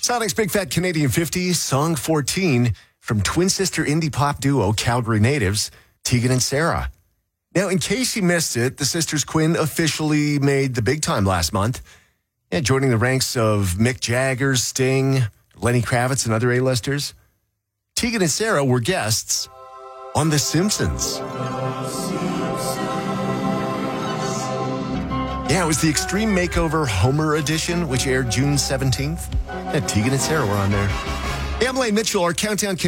Sonic's Big Fat Canadian 50, song 14 from twin sister indie pop duo Calgary natives, Tegan and Sara. Now, in case you missed it, the sisters Quinn officially made the big time last month, joining the ranks of Mick Jagger, Sting, Lenny Kravitz, and other A-listers. Tegan and Sara were guests on The Simpsons. Yeah, it was the Extreme Makeover Homer edition, which aired June 17th. And Tegan and Sara were on there. Hey, I'm Lane Mitchell. Our countdown